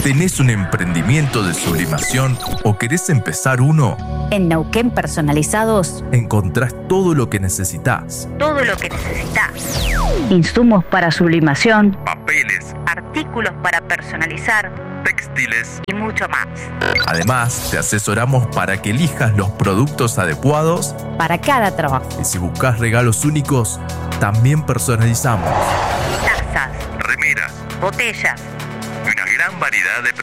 ¿Tenés un emprendimiento de sublimación o querés empezar uno? En Neuquén Personalizados Encontrás todo lo que necesitas. todo lo que necesitas. Insumos para sublimación, Papeles, artículos para personalizar textiles. y mucho más. Además, te asesoramos para que elijas los productos adecuados Para cada trabajo. y si buscas regalos únicos, también personalizamos. Tazas, Remeras botellas, y una gran variedad de